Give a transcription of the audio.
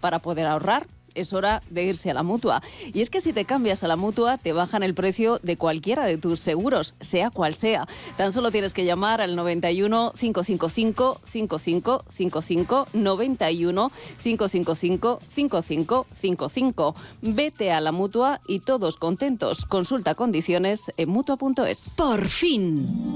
para poder ahorrar. Es hora de irse a la Mutua. Y es que si te cambias a la Mutua, te bajan el precio de cualquiera de tus seguros, sea cual sea. Tan solo tienes que llamar al 91 555 5555, 91 555 5555. Vete a la Mutua y todos contentos. Consulta condiciones en Mutua.es. Por fin.